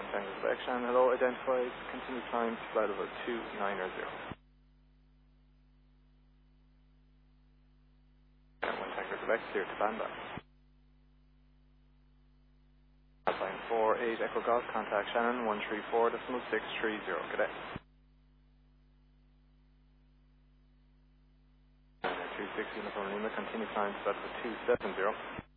Tango Quebec, Shannon, hello, identified, continue climb to flight level 290. And 1 Tango Quebec, clear to bandback. Line 48 Echo Golf, contact Shannon, 134.630, cadet. 260 Uniform Lima, continue climb to flight level 270.